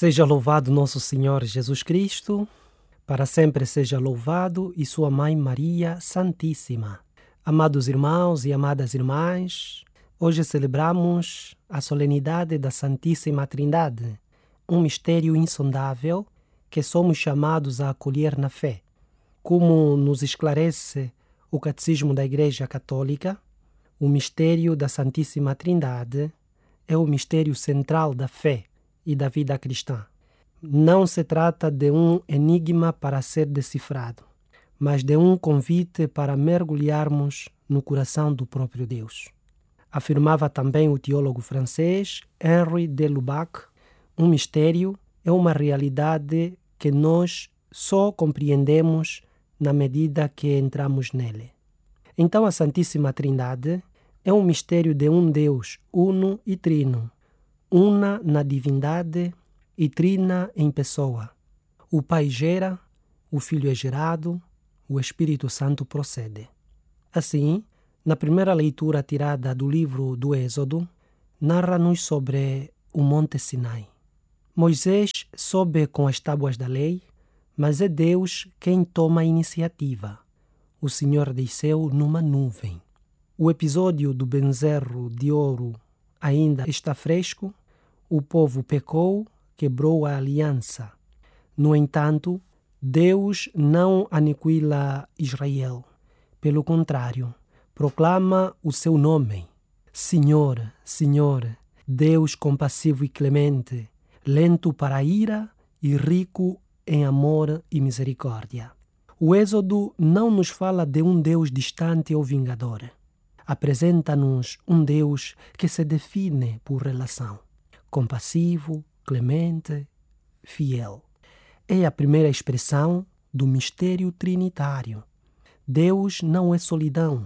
Seja louvado nosso Senhor Jesus Cristo, para sempre seja louvado, e sua Mãe Maria Santíssima. Amados irmãos e amadas irmãs, hoje celebramos a solenidade da Santíssima Trindade, um mistério insondável que somos chamados a acolher na fé. Como nos esclarece o Catecismo da Igreja Católica, o mistério da Santíssima Trindade é o mistério central da fé e da vida cristã. Não se trata de um enigma para ser decifrado, mas de um convite para mergulharmos no coração do próprio Deus. Afirmava também o teólogo francês Henri de Lubac, um mistério é uma realidade que nós só compreendemos na medida que entramos nele. Então a Santíssima Trindade é um mistério de um Deus uno e trino, una na divindade e trina em pessoa. O Pai gera, o Filho é gerado, o Espírito Santo procede. Assim, na primeira leitura tirada do livro do Êxodo, narra-nos sobre o Monte Sinai. Moisés sobe com as tábuas da lei, mas é Deus quem toma a iniciativa. O Senhor desceu numa nuvem. O episódio do bezerro de ouro ainda está fresco. O povo pecou, quebrou a aliança. No entanto, Deus não aniquila Israel. Pelo contrário, proclama o seu nome. Senhor, Senhor, Deus compassivo e clemente, lento para a ira e rico em amor e misericórdia. O Êxodo não nos fala de um Deus distante ou vingador. Apresenta-nos um Deus que se define por relação. Compassivo, clemente, fiel. É a primeira expressão do mistério trinitário. Deus não é solidão,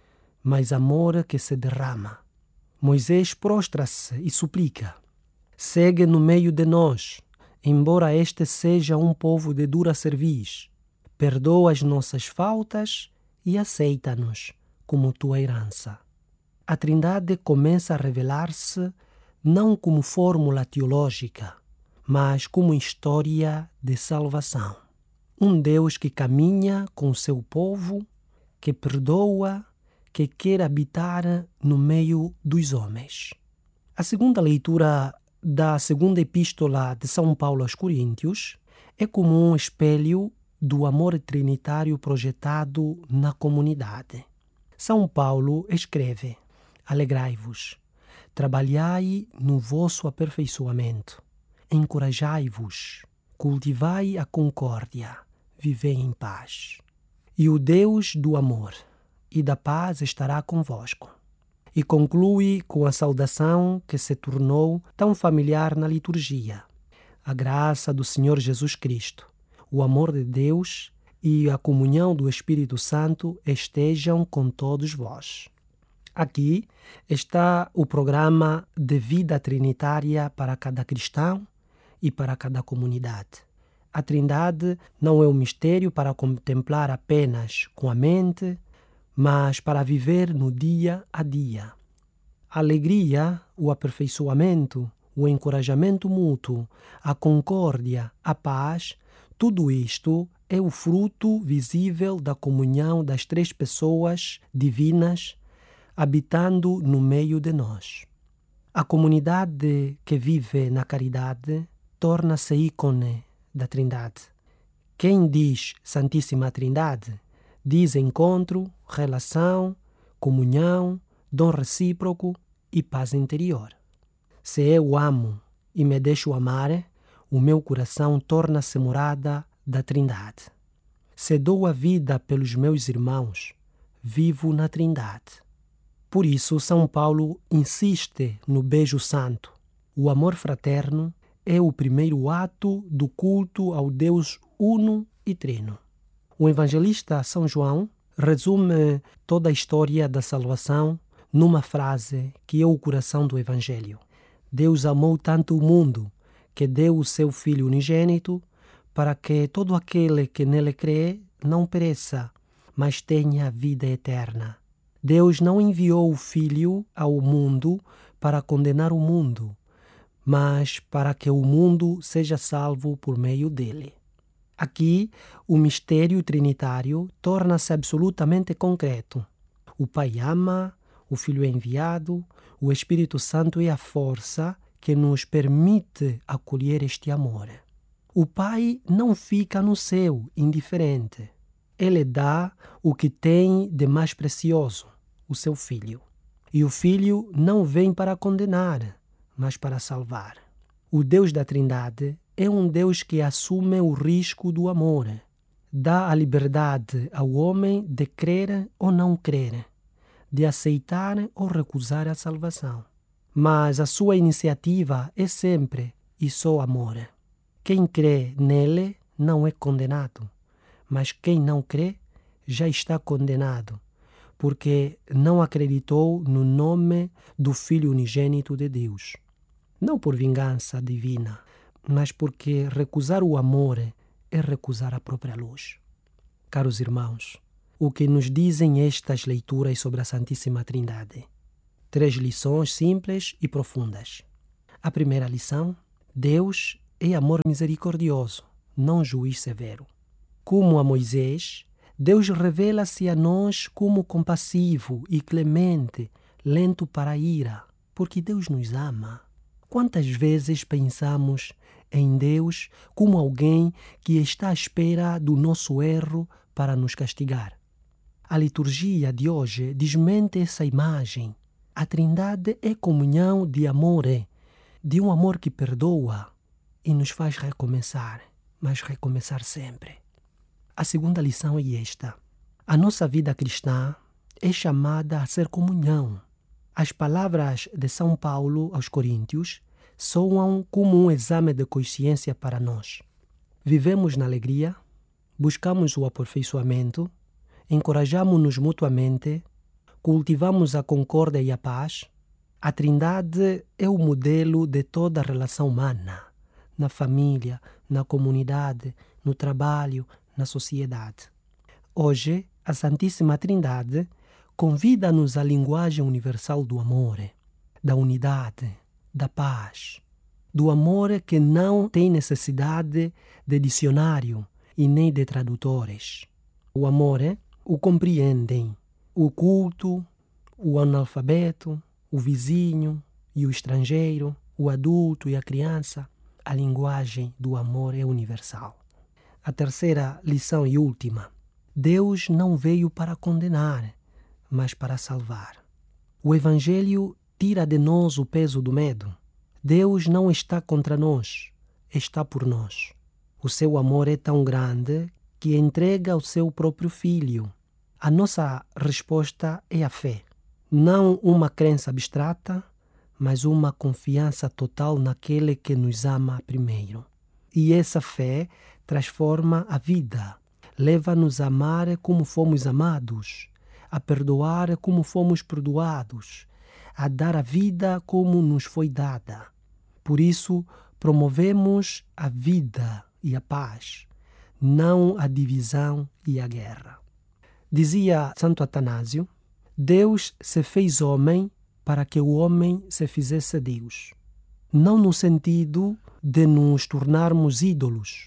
mas amor que se derrama. Moisés prostra-se e suplica. Segue no meio de nós, embora este seja um povo de dura cerviz. Perdoa as nossas faltas e aceita-nos como tua herança. A Trindade começa a revelar-se não como fórmula teológica, mas como história de salvação. Um Deus que caminha com o seu povo, que perdoa, que quer habitar no meio dos homens. A segunda leitura da segunda epístola de São Paulo aos Coríntios é como um espelho do amor trinitário projetado na comunidade. São Paulo escreve: alegrai-vos, trabalhai no vosso aperfeiçoamento, encorajai-vos, cultivai a concórdia, vivei em paz. E o Deus do amor e da paz estará convosco. E conclui com a saudação que se tornou tão familiar na liturgia. A graça do Senhor Jesus Cristo, o amor de Deus e a comunhão do Espírito Santo estejam com todos vós. Aqui está o programa de vida trinitária para cada cristão e para cada comunidade. A Trindade não é um mistério para contemplar apenas com a mente, mas para viver no dia a dia. A alegria, o aperfeiçoamento, o encorajamento mútuo, a concórdia, a paz, tudo isto é o fruto visível da comunhão das três pessoas divinas habitando no meio de nós. A comunidade que vive na caridade torna-se ícone da Trindade. Quem diz Santíssima Trindade, diz encontro, relação, comunhão, dom recíproco e paz interior. Se eu amo e me deixo amar, o meu coração torna-se morada da Trindade. Se dou a vida pelos meus irmãos, vivo na Trindade. Por isso, São Paulo insiste no beijo santo. O amor fraterno é o primeiro ato do culto ao Deus uno e trino. O evangelista São João resume toda a história da salvação numa frase que é o coração do Evangelho. Deus amou tanto o mundo que deu o seu Filho unigênito para que todo aquele que nele crê não pereça, mas tenha vida eterna. Deus não enviou o Filho ao mundo para condenar o mundo, mas para que o mundo seja salvo por meio dele. Aqui, o mistério trinitário torna-se absolutamente concreto. O Pai ama, o Filho é enviado, o Espírito Santo é a força que nos permite acolher este amor. O Pai não fica no céu indiferente. Ele dá o que tem de mais precioso, o seu Filho. E o Filho não vem para condenar, mas para salvar. O Deus da Trindade é um Deus que assume o risco do amor. Dá a liberdade ao homem de crer ou não crer, de aceitar ou recusar a salvação. Mas a sua iniciativa é sempre e só amor. Quem crê nele não é condenado, mas quem não crê já está condenado, porque não acreditou no nome do Filho unigênito de Deus. Não por vingança divina, mas porque recusar o amor é recusar a própria luz. Caros irmãos, o que nos dizem estas leituras sobre a Santíssima Trindade? 3 lições simples e profundas. A primeira lição: Deus é amor misericordioso, não juiz severo. Como a Moisés, Deus revela-se a nós como compassivo e clemente, lento para a ira, porque Deus nos ama. Quantas vezes pensamos em Deus como alguém que está à espera do nosso erro para nos castigar? A liturgia de hoje desmente essa imagem. A Trindade é comunhão de amor, de um amor que perdoa e nos faz recomeçar, mas recomeçar sempre. A segunda lição é esta: a nossa vida cristã é chamada a ser comunhão. As palavras de São Paulo aos Coríntios soam como um exame de consciência para nós. Vivemos na alegria, buscamos o aperfeiçoamento, encorajamos-nos mutuamente, cultivamos a concórdia e a paz. A Trindade é o modelo de toda a relação humana, na família, na comunidade, no trabalho, na sociedade. Hoje, a Santíssima Trindade convida-nos à linguagem universal do amor, da unidade, da paz, do amor que não tem necessidade de dicionário e nem de tradutores. O amor o compreendem o culto, o analfabeto, o vizinho e o estrangeiro, o adulto e a criança. A linguagem do amor é universal. A terceira lição e última: Deus não veio para condenar, mas para salvar. O Evangelho tira de nós o peso do medo. Deus não está contra nós, está por nós. O seu amor é tão grande que entrega o seu próprio Filho. A nossa resposta é a fé. Não uma crença abstrata, mas uma confiança total naquele que nos ama primeiro. E essa fé transforma a vida, leva-nos a amar como fomos amados, a perdoar como fomos perdoados, a dar a vida como nos foi dada. Por isso, promovemos a vida e a paz, não a divisão e a guerra. Dizia Santo Atanásio: Deus se fez homem para que o homem se fizesse Deus. Não no sentido de nos tornarmos ídolos,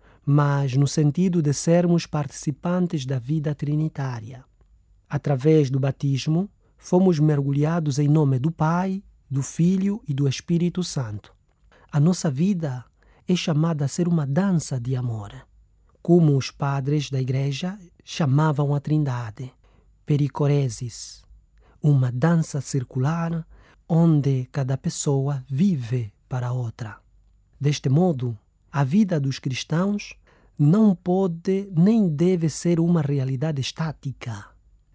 mas no sentido de sermos participantes da vida trinitária. Através do batismo, fomos mergulhados em nome do Pai, do Filho e do Espírito Santo. A nossa vida é chamada a ser uma dança de amor, como os padres da Igreja chamavam a Trindade, pericoresis, uma dança circular onde cada pessoa vive para a outra. Deste modo, a vida dos cristãos não pode nem deve ser uma realidade estática,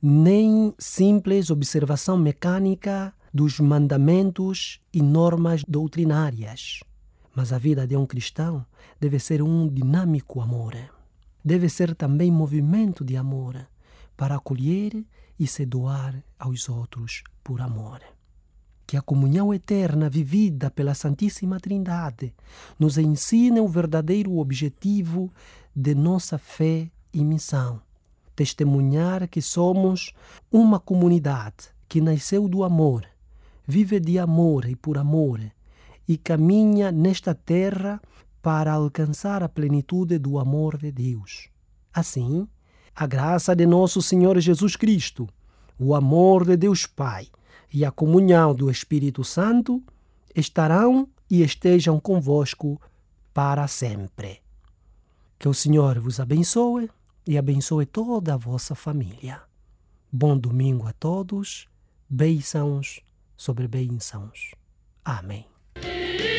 nem simples observação mecânica dos mandamentos e normas doutrinárias. Mas a vida de um cristão deve ser um dinâmico amor. Deve ser também movimento de amor para acolher e se doar aos outros por amor. Que a comunhão eterna vivida pela Santíssima Trindade nos ensine o verdadeiro objetivo de nossa fé e missão. Testemunhar que somos uma comunidade que nasceu do amor, vive de amor e por amor, e caminha nesta terra para alcançar a plenitude do amor de Deus. Assim, a graça de nosso Senhor Jesus Cristo, o amor de Deus Pai e a comunhão do Espírito Santo estarão e estejam convosco para sempre. Que o Senhor vos abençoe e abençoe toda a vossa família. Bom domingo a todos, bênçãos sobre bênçãos. Amém.